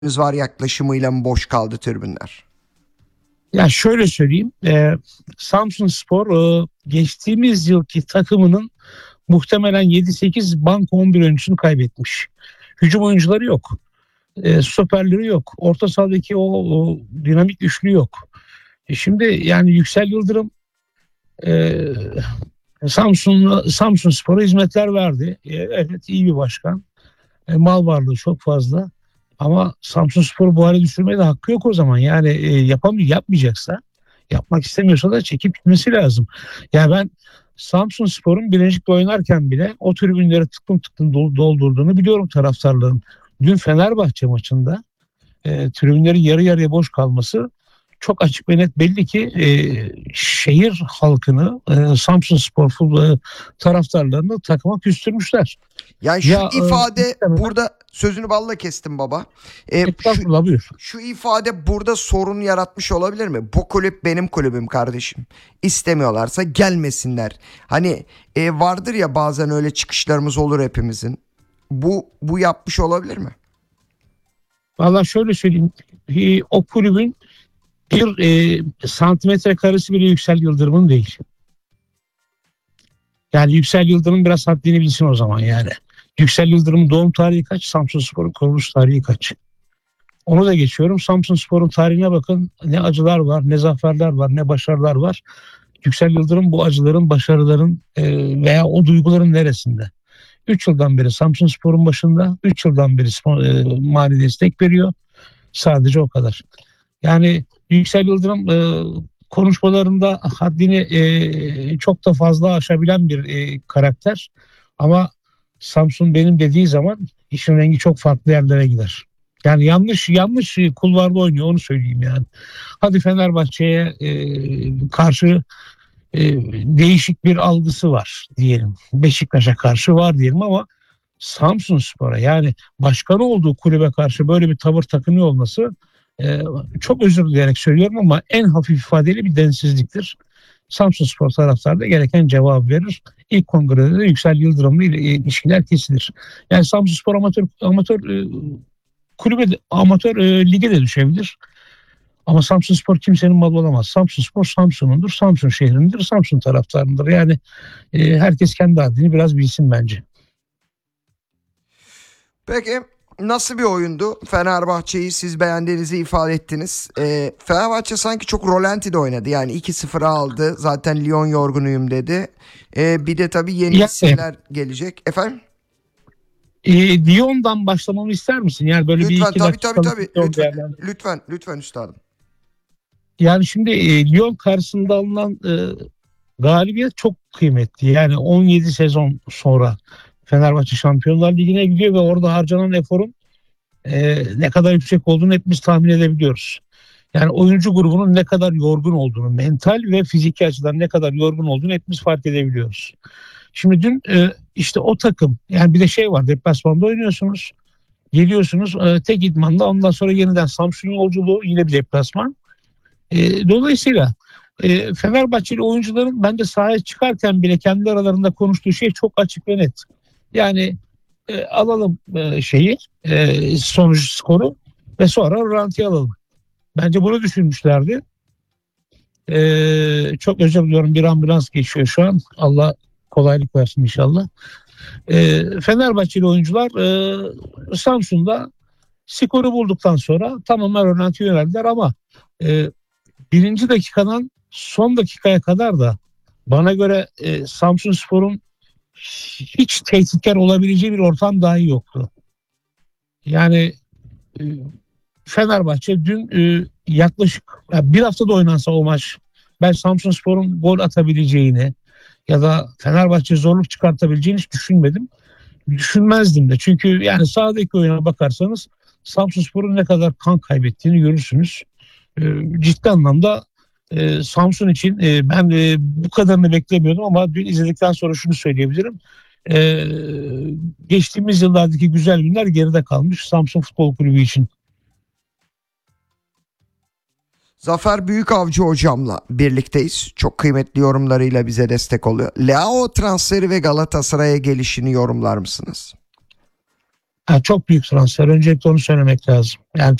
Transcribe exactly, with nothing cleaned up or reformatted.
var yaklaşımıyla mı boş kaldı tribünler? Ya şöyle söyleyeyim, e, Samsunspor e, geçtiğimiz yılki takımının muhtemelen yedi sekiz banko on bir oyuncusunu kaybetmiş. Hücum oyuncuları yok, e, stoperleri yok, orta sahadaki o, o dinamik üçlü yok. E şimdi yani Yüksel Yıldırım e, Samsun Samsunspor'a hizmetler verdi. E, evet, iyi bir başkan. E, mal varlığı çok fazla. Ama Samsunspor bu hale düşürmeye de hakkı yok o zaman. Yani e, yapamıyor, yapmayacaksa, yapmak istemiyorsa da çekip gitmesi lazım. Yani ben Samsunspor'un Bilecik'te oynarken bile o tribünleri tıklım tıklım dol- doldurduğunu biliyorum taraftarların. Dün Fenerbahçe maçında e, tribünlerin yarı yarıya boş kalması çok açık ve net belli ki e, şehir halkını, e, Samsunspor futbol taraftarlarını takıma küstürmüşler. Yani şu Ya ifade e, burada, sözünü balla kestim baba. Ee, şu, Estağfurullah, buyur. şu ifade burada sorun yaratmış olabilir mi? Bu kulüp benim kulübüm kardeşim. İstemiyorlarsa gelmesinler. Hani e, vardır ya, bazen öyle çıkışlarımız olur hepimizin. Bu bu yapmış olabilir mi? Valla şöyle söyleyeyim. e, O kulübün bir e, santimetre karesi bile Yüksel Yıldırım'ın değil. Yani Yüksel Yıldırım biraz haddini bilsin o zaman yani. Yüksel Yıldırım'ın doğum tarihi kaç? Samsunspor'un kuruluş tarihi kaç? Onu da geçiyorum. Samsunspor'un tarihine bakın. Ne acılar var, ne zaferler var, ne başarılar var. Yüksel Yıldırım bu acıların, başarıların e, veya o duyguların neresinde? üç yıldan beri Samsunspor'un başında, üç yıldan beri e, mali destek veriyor. Sadece o kadar. Yani Yüksel Yıldırım e, konuşmalarında haddini e, çok da fazla aşabilen bir e, karakter. Ama Samsun benim dediği zaman işin rengi çok farklı yerlere gider. Yani yanlış yanlış kulvarda oynuyor, onu söyleyeyim yani. Hadi Fenerbahçe'ye e, karşı e, değişik bir algısı var diyelim. Beşiktaş'a karşı var diyelim ama Samsunspor'a, yani başkanı olduğu kulübe karşı böyle bir tavır takınıyor olması, e, çok özür dileyerek söylüyorum ama en hafif ifadeli bir densizliktir. Samsunspor taraftarı da gereken cevabı verir. İlk kongrede de Yüksel Yıldırım'la ile ilişkiler kesilir. Yani Samsunspor amatör amatör e, kulübe de, amatör e, lige de düşebilir. Ama Samsunspor kimsenin malı olamaz. Samsunspor Samsun'undur, Samsun şehrindir, Samsun taraftarındır. Yani e, herkes kendi adını biraz bilsin bence. Peki nasıl bir oyundu? Fenerbahçe'yi siz beğendiğinizi ifade ettiniz. Ee, Fenerbahçe sanki çok rolanti de oynadı. Yani iki sıfır aldı. Zaten Lyon yorgunuyum dedi. Ee, bir de tabii yeni Yani isimler gelecek. Efendim? E, Lyon'dan başlamamı ister misin? Yani böyle bir Lütfen, iki tabii tabii dakikalık tabii. Lyon Lütfen değerlendir. lütfen lütfen üstadım. Yani şimdi e, Lyon karşısında alınan e, galibiyet çok kıymetli. Yani on yedi sezon sonra Fenerbahçe Şampiyonlar Ligi'ne gidiyor ve orada harcanan eforun e, ne kadar yüksek olduğunu hepimiz tahmin edebiliyoruz. Yani oyuncu grubunun ne kadar yorgun olduğunu, mental ve fiziki açıdan ne kadar yorgun olduğunu hepimiz fark edebiliyoruz. Şimdi dün e, işte o takım, yani bir de şey var, deplasmanda oynuyorsunuz. Geliyorsunuz e, tek idmanda, ondan sonra yeniden Samsun yolculuğu, yine bir deplasman. E, dolayısıyla e, Fenerbahçeli oyuncuların bence sahaya çıkarken bile kendi aralarında konuştuğu şey çok açık ve net. Yani e, alalım e, şeyi, e, sonuç skoru ve sonra rölantiye alalım. Bence bunu düşünmüşlerdi. E, çok özür diliyorum, bir ambulans geçiyor şu an. Allah kolaylık versin inşallah. E, Fenerbahçeli oyuncular e, Samsun'da skoru bulduktan sonra tamamen rölantiye yöneldiler ama e, birinci dakikadan son dakikaya kadar da bana göre e, Samsunspor'un hiç tehditkar olabileceği bir ortam dahi yoktu. Yani e, Fenerbahçe dün e, yaklaşık ya bir haftada oynansa o maç, ben Samsunspor'un gol atabileceğini ya da Fenerbahçe zorluk çıkartabileceğini hiç düşünmedim. Düşünmezdim de. Çünkü yani sahadaki oyuna bakarsanız Samsunspor'un ne kadar kan kaybettiğini görürsünüz. E, ciddi anlamda e, Samsun için e, ben e, bu kadarını beklemiyordum ama dün izledikten sonra şunu söyleyebilirim. E, geçtiğimiz yıllardaki güzel günler geride kalmış Samsun Futbol Kulübü için. Zafer Büyükavcı hocamla birlikteyiz. Çok kıymetli yorumlarıyla bize destek oluyor. Leao transferi ve Galatasaray'a gelişini yorumlar mısınız? Ha, çok büyük transfer. Öncelikle onu söylemek lazım. Yani